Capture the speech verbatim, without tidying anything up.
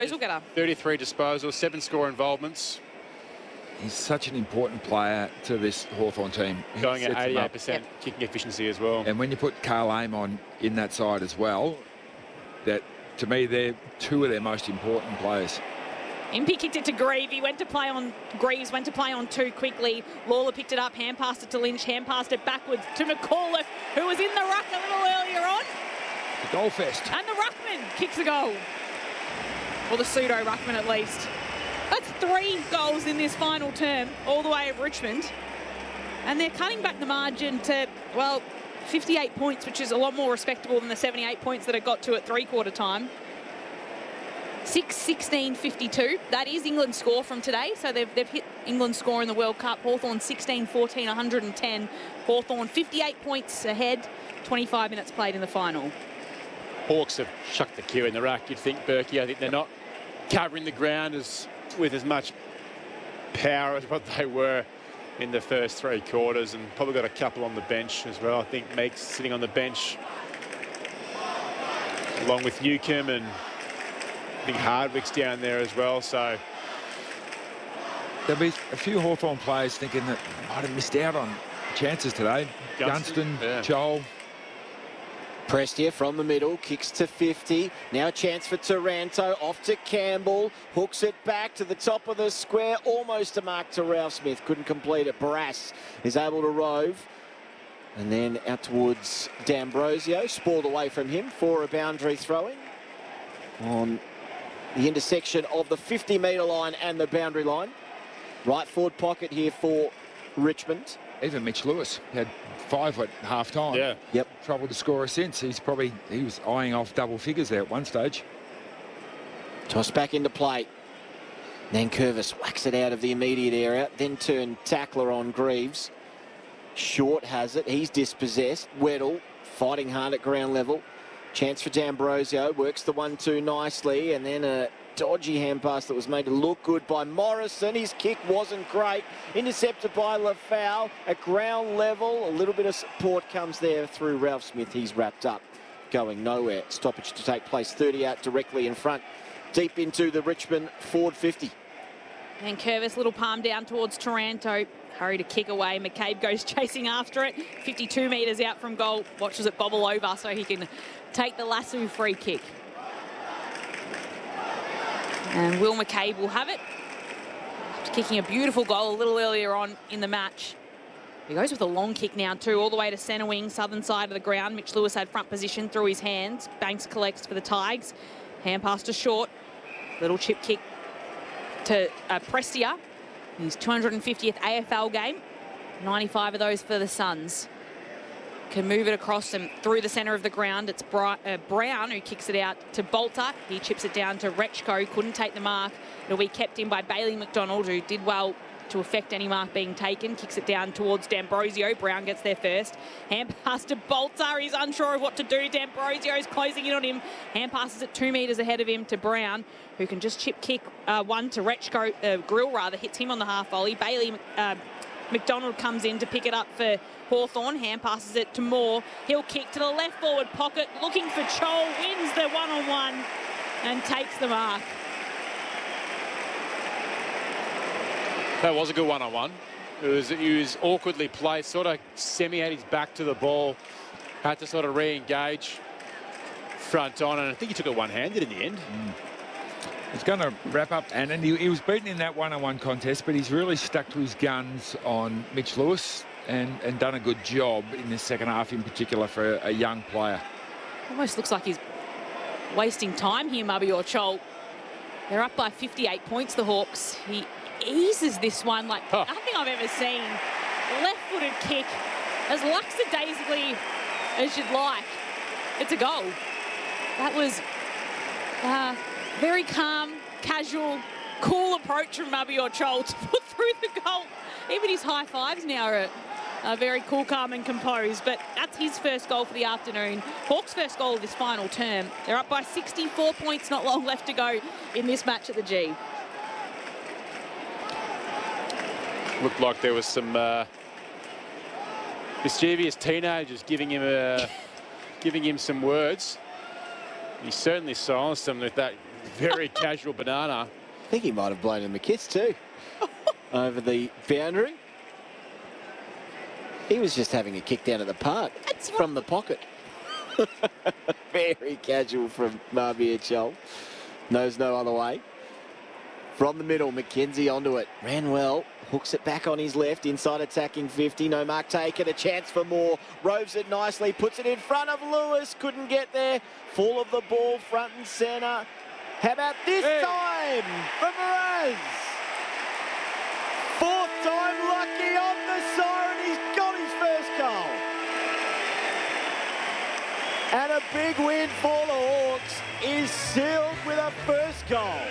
Will get her. thirty-three disposals, seven score involvements. He's such an important player to this Hawthorn team. He Going at sets them eighty-eight up. percent kicking efficiency as well. And when you put Carl Aim on in that side as well, that to me they're two of their most important players. Impey kicked it to Grieve. He went to play on Greaves, went to play on two quickly. Lawler picked it up, hand passed it to Lynch, hand passed it backwards to McAuliffe, who was in the ruck a little earlier on. The goal fest. And the ruckman kicks a goal. Or the pseudo ruckman at least. That's three goals in this final term, all the way of Richmond. And they're cutting back the margin to, well, fifty-eight points, which is a lot more respectable than the seventy-eight points that it got to at three-quarter time. six sixteen fifty-two. That is England's score from today. So they've, they've hit England's score in the World Cup. Hawthorn sixteen fourteen, one hundred ten. Hawthorn fifty-eight points ahead, twenty-five minutes played in the final. Hawks have chucked the queue in the rack, you'd think, Berkey. I think they're not covering the ground as with as much power as what they were in the first three quarters, and probably got a couple on the bench as well. I think Meeks sitting on the bench along with Newcomb, and I think Hardwick's down there as well. So there'll be a few Hawthorn players thinking that might have missed out on chances today. Gunston, Gunston, yeah. Joel. Prestia from the middle, kicks to fifty. Now a chance for Taranto, off to Campbell. Hooks it back to the top of the square, almost a mark to Ralph Smith. Couldn't complete it. Barras is able to rove. And then out towards D'Ambrosio, spoiled away from him for a boundary throwing on the intersection of the fifty metre line and the boundary line. Right forward pocket here for Richmond. Even Mitch Lewis had five at half time. Yeah. Yep. Trouble to score since. He's probably, he was eyeing off double figures there at one stage. Toss back into play. Nankervis whacks it out of the immediate area, then turn tackler on Greaves. Short has it. He's dispossessed. Weddle fighting hard at ground level. Chance for D'Ambrosio. Works the one two nicely, and then a dodgy hand pass that was made to look good by Morrison. His kick wasn't great. Intercepted by Lafau at ground level. A little bit of support comes there through Ralph Smith. He's wrapped up. Going nowhere. Stoppage to take place. thirty out directly in front. Deep into the Richmond forward fifty. And Curvis, little palm down towards Taranto. Hurry to kick away. McCabe goes chasing after it. fifty-two metres out from goal. Watches it bobble over so he can take the lasso free kick. And Will McCabe will have it. After kicking a beautiful goal a little earlier on in the match. He goes with a long kick now too, all the way to centre wing, southern side of the ground. Mitch Lewis had front position through his hands. Banks collects for the Tigers. Hand pass to Short. Little chip kick to uh, Prestia. His two hundred fiftieth A F L game. ninety-five of those for the Suns. Can move it across and through the centre of the ground. It's Bri uh, Brown who kicks it out to Bolter. He chips it down to Rechko. Couldn't take the mark. It'll be kept in by Bailey McDonald, who did well to affect any mark being taken. Kicks it down towards D'Ambrosio. Brown gets there first. Hand pass to Bolter. He's unsure of what to do. D'Ambrosio's closing in on him. Hand passes it two metres ahead of him to Brown, who can just chip kick uh, one to Rechko. Uh, Grill rather hits him on the half volley. Bailey uh, McDonald comes in to pick it up for Hawthorn. Hand passes it to Moore. He'll kick to the left forward pocket, looking for Chol. Wins the one-on-one and takes the mark. That was a good one-on-one. It was, he was awkwardly placed, sort of semi had his back to the ball, had to sort of re-engage front on, and I think he took it one-handed in the end. Mm. He's going to wrap up, and, and he, he was beaten in that one-on-one contest, but he's really stuck to his guns on Mitch Lewis and, and done a good job in the second half, in particular for a, a young player. Almost looks like he's wasting time here, Mubby or Chol. They're up by fifty-eight points, the Hawks. He eases this one like huh. nothing I've ever seen. Left-footed kick, as lackadaisically as you'd like. It's a goal. That was uh, very calm, casual, cool approach from Mubby or Chol to put through the goal. Even his high fives now are, are very cool, calm and composed, but that's his first goal for the afternoon. Hawks' first goal of this final term. They're up by sixty-four points, not long left to go in this match at the G. Looked like there was some uh, mischievous teenagers giving him a, giving him some words. He certainly silenced them with that very casual banana. I think he might have blown him a kiss too. Over the boundary. He was just having a kick down at the park That's from the pocket. Very casual from Mabior Chol. Knows no other way. From the middle, McKenzie onto it. Ran well. Hooks it back on his left. Inside attacking fifty. No mark taken. A chance for more. Roves it nicely. Puts it in front of Lewis. Couldn't get there. Full of the ball front and centre. How about this Hey. time for Mraz? Fourth time lucky on the siren. He's got his first goal. And a big win for the Hawks is sealed with a first goal.